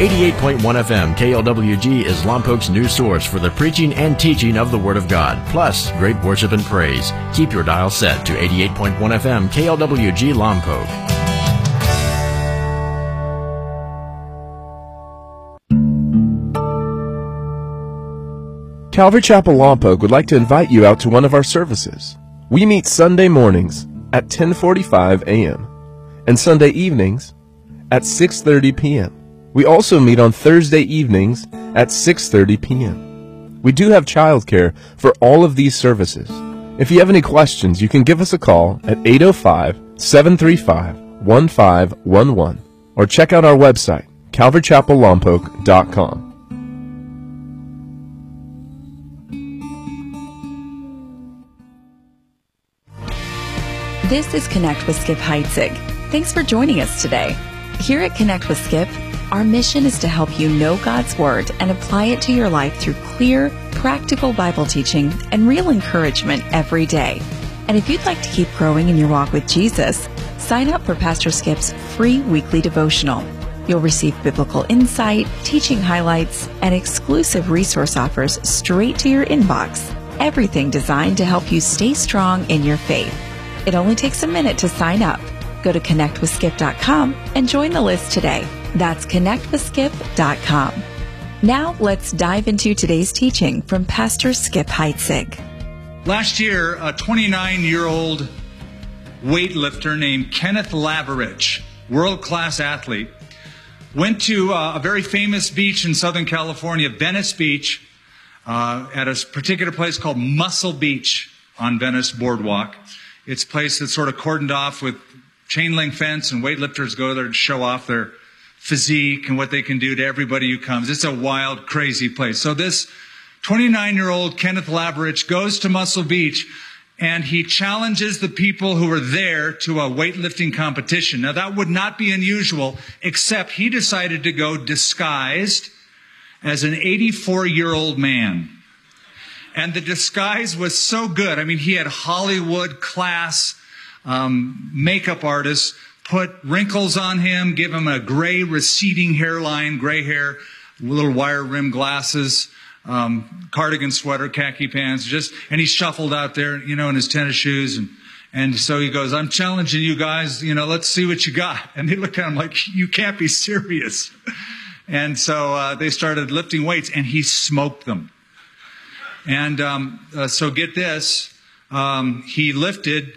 88.1 FM KLWG is Lompoc's new source for the preaching and teaching of the Word of God, plus great worship and praise. Keep your dial set to 88.1 FM KLWG Lompoc. Calvary Chapel Lompoc would like to invite you out to one of our services. We meet Sunday mornings at 10:45 a.m. and Sunday evenings at 6:30 p.m. We also meet on Thursday evenings at 6:30 p.m. We do have childcare for all of these services. If you have any questions, you can give us a call at 805-735-1511 or check out our website, calvarychapellompoc.com. This is Connect with Skip Heitzig. Thanks for joining us today. Here at Connect with Skip, our mission is to help you know God's Word and apply it to your life through clear, practical Bible teaching and real encouragement every day. And if you'd like to keep growing in your walk with Jesus, sign up for Pastor Skip's free weekly devotional. You'll receive biblical insight, teaching highlights, and exclusive resource offers straight to your inbox. Everything designed to help you stay strong in your faith. It only takes a minute to sign up. Go to connectwithskip.com and join the list today. That's connectwithskip.com. Now let's dive into today's teaching from Pastor Skip Heitzig. Last year, a 29-year-old weightlifter named Kenneth Lavarich, world-class athlete, went to a very famous beach in Southern California, Venice Beach, at a particular place called Muscle Beach on Venice Boardwalk. It's a place that's sort of cordoned off with chain link fence, and weightlifters go there to show off their physique and what they can do to everybody who comes. It's a wild, crazy place. So this 29-year-old Kenneth Lavarich goes to Muscle Beach, and he challenges the people who are there to a weightlifting competition. Now, that would not be unusual, except he decided to go disguised as an 84-year-old man. And the disguise was so good. I mean, he had Hollywood class makeup artists put wrinkles on him, give him a gray receding hairline, gray hair, little wire rim glasses, cardigan sweater, khaki pants, and he shuffled out there, in his tennis shoes. And so he goes, I'm challenging you guys, let's see what you got. And they looked at him like, you can't be serious. And so they started lifting weights, and he smoked them. And so get this, he lifted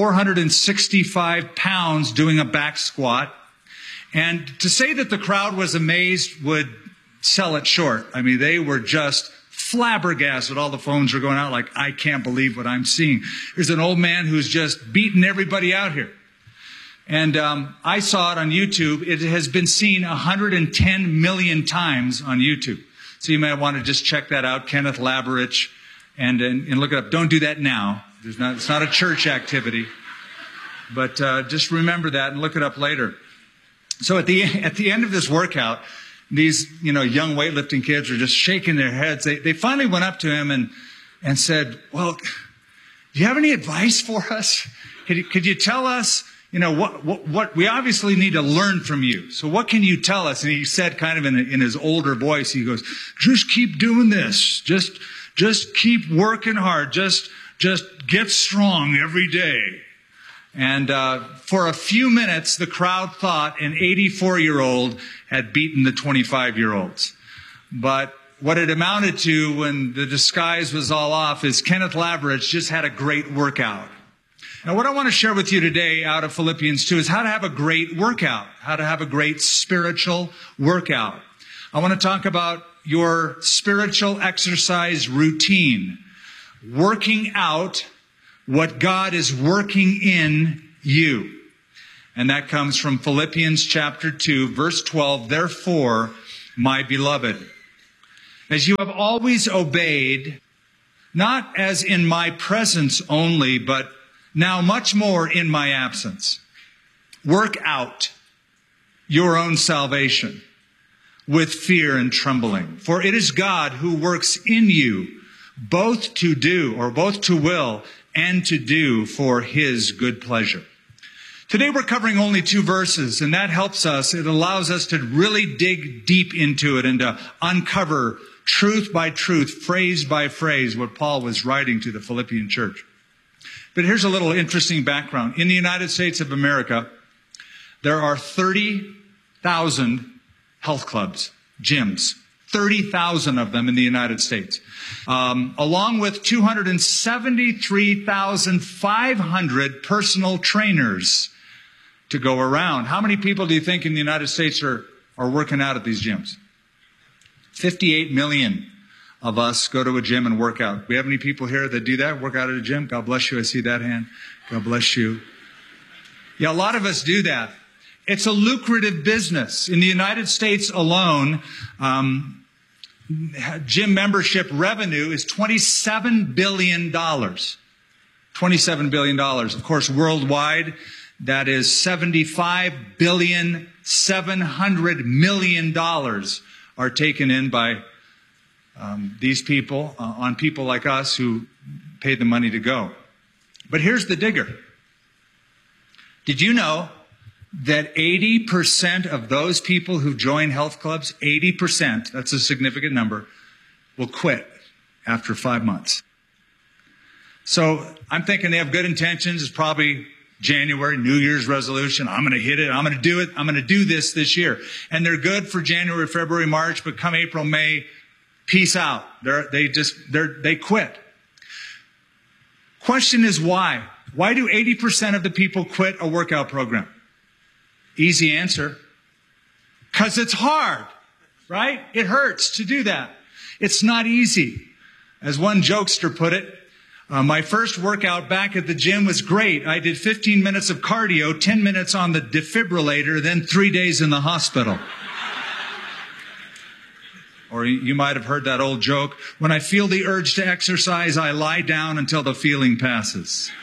465 pounds doing a back squat. And to say that the crowd was amazed would sell it short. I mean, they were just flabbergasted. All the phones were going out like, I can't believe what I'm seeing. There's an old man who's just beating everybody out here. And I saw it on YouTube. It has been seen 110 million times on YouTube. So you might want to just check that out, Kenneth Lavarich, and look it up. Don't do that now. It's not a church activity. But just remember that and look it up later. So at the end of this workout, these young weightlifting kids are just shaking their heads. They finally went up to him and said, well, do you have any advice for us? Could you tell us, what we obviously need to learn from you. So what can you tell us? And he said kind of in his older voice, he goes, just keep doing this. Just keep working hard. Just get strong every day. And for a few minutes, the crowd thought an 84-year-old had beaten the 25-year-olds. But what it amounted to when the disguise was all off is Kenneth Lavarich just had a great workout. Now, what I want to share with you today out of Philippians 2 is how to have a great workout, how to have a great spiritual workout. I want to talk about your spiritual exercise routine, working out what God is working in you. And that comes from Philippians chapter 2, verse 12. Therefore, my beloved, as you have always obeyed, not as in my presence only, but now much more in my absence, work out your own salvation with fear and trembling. For it is God who works in you both to will and to do for his good pleasure. Today we're covering only 2 verses, and that helps us. It allows us to really dig deep into it and to uncover truth by truth, phrase by phrase, what Paul was writing to the Philippian church. But here's a little interesting background. In the United States of America, there are 30,000 health clubs, gyms, 30,000 of them in the United States, along with 273,500 personal trainers to go around. How many people do you think in the United States are working out at these gyms? 58 million of us go to a gym and work out. We have any people here that do that, work out at a gym? God bless you. I see that hand. God bless you. Yeah, a lot of us do that. It's a lucrative business. In the United States alone, gym membership revenue is $27 billion. $27 billion. Of course, worldwide, that is $75.7 billion are taken in by these people, on people like us who paid the money to go. But here's the digger. Did you know that 80% of those people who join health clubs, 80%, that's a significant number, will quit after 5 months? So I'm thinking they have good intentions. It's probably January, New Year's resolution. I'm going to hit it. I'm going to do it. I'm going to do this year. And they're good for January, February, March, but come April, May, peace out. They quit. Question is why? Why do 80% of the people quit a workout program? Easy answer. Because it's hard, right? It hurts to do that. It's not easy. As one jokester put it, my first workout back at the gym was great. I did 15 minutes of cardio, 10 minutes on the defibrillator, then 3 days in the hospital. Or you might have heard that old joke, when I feel the urge to exercise, I lie down until the feeling passes.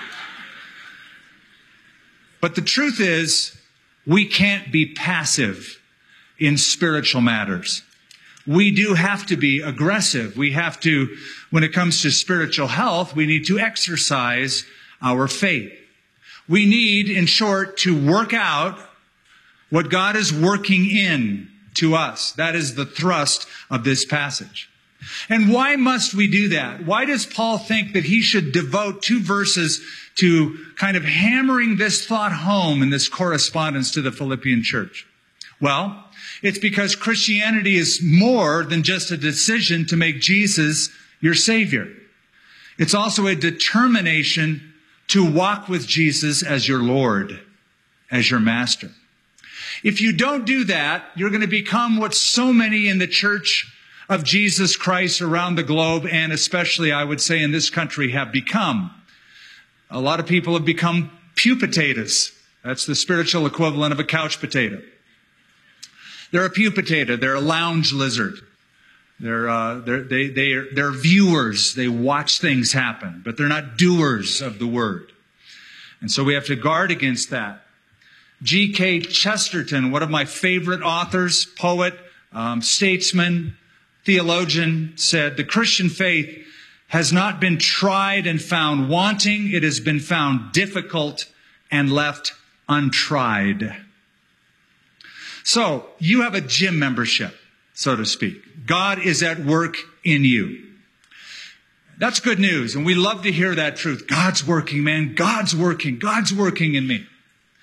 But the truth is, we can't be passive in spiritual matters. We do have to be aggressive. We have to, when it comes to spiritual health, we need to exercise our faith. We need, in short, to work out what God is working in to us. That is the thrust of this passage. And why must we do that? Why does Paul think that he should devote 2 verses to kind of hammering this thought home in this correspondence to the Philippian church? Well, it's because Christianity is more than just a decision to make Jesus your Savior. It's also a determination to walk with Jesus as your Lord, as your Master. If you don't do that, you're going to become what so many in the church of Jesus Christ around the globe, and especially, I would say, in this country, have become. A lot of people have become pew potatoes. That's the spiritual equivalent of a couch potato. They're a pew potato. They're a lounge lizard. They're viewers. They watch things happen, but they're not doers of the word. And so we have to guard against that. G.K. Chesterton, one of my favorite authors, poet, statesman, theologian, said, "The Christian faith has not been tried and found wanting. It has been found difficult and left untried." So, you have a gym membership, so to speak. God is at work in you. That's good news, and we love to hear that truth. God's working, man. God's working. God's working in me.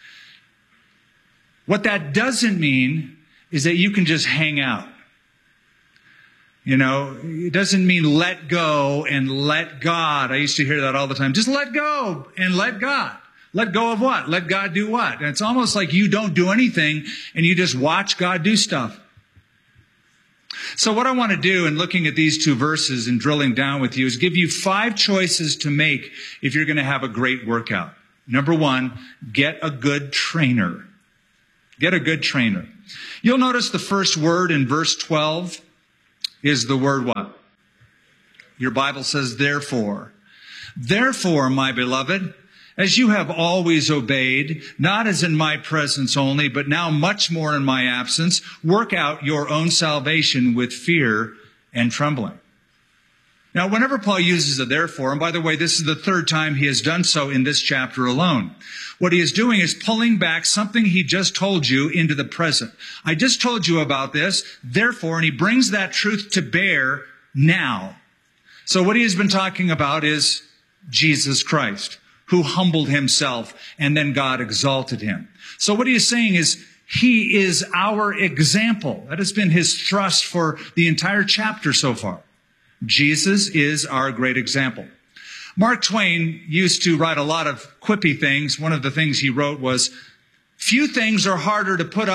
What that doesn't mean is that you can just hang out. You know, it doesn't mean let go and let God. I used to hear that all the time. Just let go and let God. Let go of what? Let God do what? And it's almost like you don't do anything and you just watch God do stuff. So what I want to do in looking at these 2 verses and drilling down with you is give you 5 choices to make if you're going to have a great workout. Number 1, get a good trainer. Get a good trainer. You'll notice the first word in verse 12 is the word what? Your Bible says therefore. Therefore, my beloved, as you have always obeyed, not as in my presence only, but now much more in my absence, work out your own salvation with fear and trembling. Now, whenever Paul uses a therefore, and by the way, this is the third time he has done so in this chapter alone, what he is doing is pulling back something he just told you into the present. I just told you about this, therefore, and he brings that truth to bear now. So what he has been talking about is Jesus Christ, who humbled himself, and then God exalted him. So what he is saying is, he is our example. That has been his thrust for the entire chapter so far. Jesus is our great example. Mark Twain used to write a lot of quippy things. One of the things he wrote was, few things are harder to put